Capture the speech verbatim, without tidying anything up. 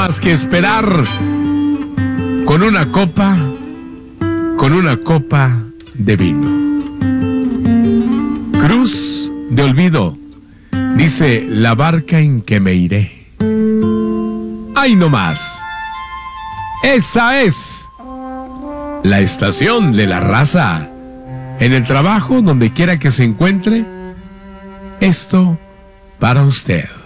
más que esperar con una copa, con una copa de vino. Cruz de olvido, dice la barca en que me iré. ¡Ay, no más! Esta es la estación de la raza. En el trabajo, donde quiera que se encuentre, esto para usted.